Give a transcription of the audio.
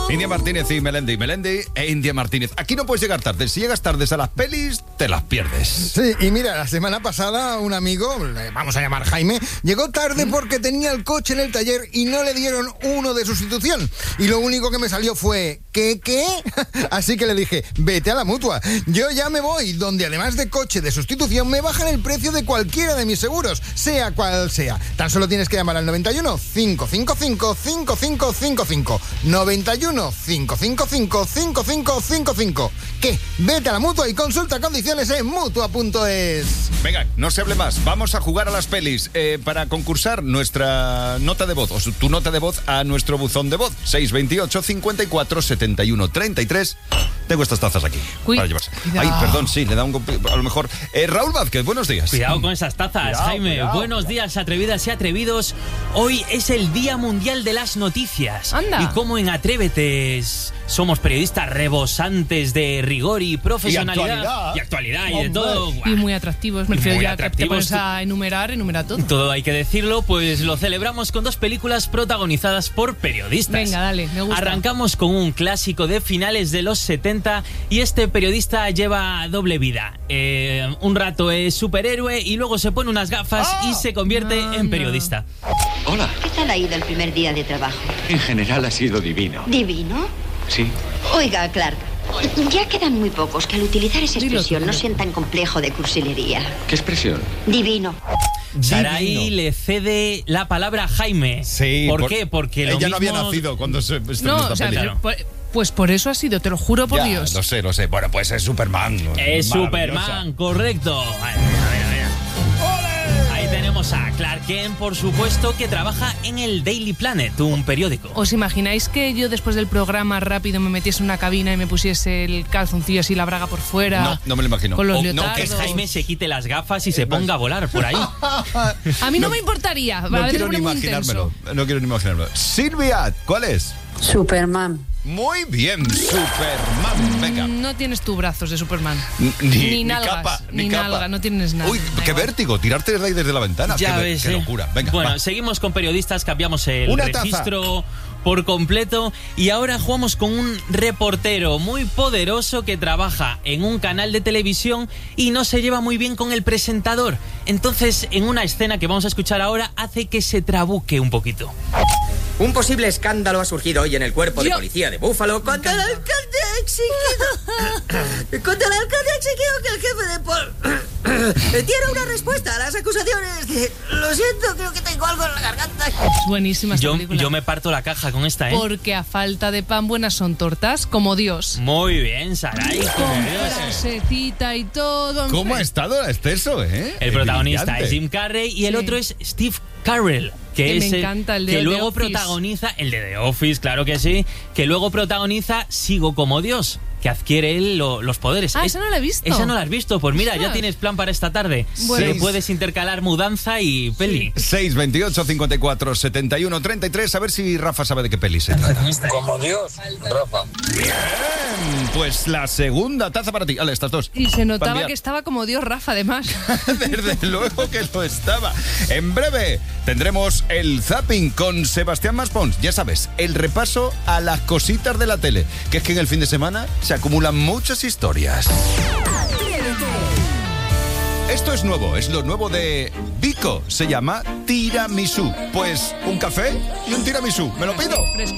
India Martínez y Melendi. Melendi e India Martínez. Aquí no puedes llegar tarde. Si llegas tarde a las pelis, te las pierdes. Sí, y mira, la semana pasada un amigo, le vamos a llamar Jaime, llegó tarde porque tenía el coche en el taller y no le dieron uno de sustitución. Y lo único que me salió fue, ¿qué? Así que le dije, vete a la Mutua. Yo ya me voy, donde además de coche de sustitución me bajan el precio de cualquiera de mis seguros, sea cual sea. Tan solo tienes que llamar al 91 555 5555. 91 555 5555. ¿Qué? Vete a la Mutua y consulta condiciones en Mutua.es. Venga, no se hable más. Vamos a jugar a las pelis. Para concursar, nuestra nota de voz, o tu nota de voz a nuestro buzón de voz. 628 54 71 33. Tengo estas tazas aquí para llevarse. Ay, perdón, sí, le da un... A lo mejor... Raúl Vázquez, buenos días. Cuidado con esas tazas, Jaime. Buenos días, atrevidas y atrevidos. Hoy es el Día Mundial de las Noticias. Anda. Y como en Atrévete somos periodistas rebosantes de rigor y profesionalidad. Y actualidad y de todo. Y muy atractivos. Me refiero, ya que te pones a enumera todo. Todo hay que decirlo, pues lo celebramos con dos películas protagonizadas por periodistas. Venga, dale, me gusta. Arrancamos con un clásico de finales de los 70 y este periodista lleva doble vida. Un rato es superhéroe y luego se pone unas gafas y se convierte en periodista. Hola. ¿Qué tal ha ido el primer día de trabajo? En general ha sido divino. ¿Divino? Sí. Oiga, Clark, ya quedan muy pocos que al utilizar esa expresión no sean tan complejo de cursilería. ¿Qué expresión? Divino. Sarai le cede la palabra a Jaime. Sí. ¿Por qué? Porque ella no había nacido cuando se estrenó esta peli. Claro. Pues por eso ha sido, te lo juro por Dios. Lo sé. Bueno, pues es Superman. Es Superman, correcto. Ahí tenemos a Clark Kent, por supuesto, que trabaja en el Daily Planet, un periódico. ¿Os imagináis que yo después del programa rápido me metiese en una cabina y me pusiese el calzoncillo así, la braga por fuera? No me lo imagino. Con los No, que Jaime se quite las gafas y se ponga a volar por ahí. A mí no me importaría. No quiero ni imaginármelo. Silvia, ¿cuál es? Superman. Muy bien, Superman. Venga. No tienes tú brazos de Superman. Ni nalgas, capa, ni nalga, no tienes nada. Uy, qué vértigo, tirarte desde ahí desde la ventana. Ya qué ves, qué locura. Venga, bueno, va. seguimos con periodistas, cambiamos el Una registro por completo y ahora jugamos con un reportero muy poderoso que trabaja en un canal de televisión y no se lleva muy bien con el presentador. Entonces, en una escena que vamos a escuchar ahora, hace que se trabuque un poquito. Un posible escándalo ha surgido hoy en el cuerpo de policía de Búfalo cuando el alcalde ha exigido que el jefe de diera una respuesta a las acusaciones. Lo siento, creo que tengo algo en la garganta. Es buenísima esta película. Yo me parto la caja con esta, ¿eh? Porque a falta de pan buenas son tortas, como Dios. Muy bien, Sarai. Con frasecita y todo. ¿Cómo ha estado el exceso, El protagonista es Jim Carrey y el otro es Steve Carell. Que me encanta el de que The luego Office. protagoniza el de The Office, claro que sí, que luego protagoniza Sigo como Dios, que adquiere él los poderes. Esa no la he visto. Esa no la has visto, pues mira, Ostras. ya tienes plan para esta tarde. Bueno. Que puedes intercalar mudanza y peli. 628 54 71 33. A ver si Rafa sabe de qué peli se trata. Como Dios, Rafa. Bien, pues la segunda taza para ti. Ale, estas dos. Y se notaba Cambiar. que estaba como Dios, Rafa, además. Desde luego que lo estaba. En breve tendremos el zapping con Sebastián Maspons. Ya sabes, el repaso a las cositas de la tele. Que es que en el fin de semana se acumulan muchas historias. Esto es nuevo, es lo nuevo de Vico. Se llama Tiramisú. Pues un café y un tiramisú. ¿Me lo pido?